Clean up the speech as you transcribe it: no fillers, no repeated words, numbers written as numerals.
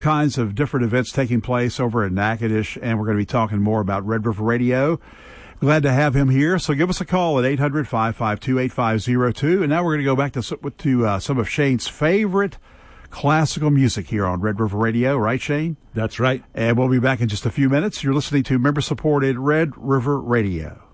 kinds of different events taking place over in Natchitoches, and we're going to be talking more about Red River Radio. Glad to have him here. So give us a call at 800-552-8502. And now we're going to go back to some of Shane's favorite classical music here on Red River Radio. Right, Shane? That's right. And we'll be back in just a few minutes. You're listening to member-supported Red River Radio.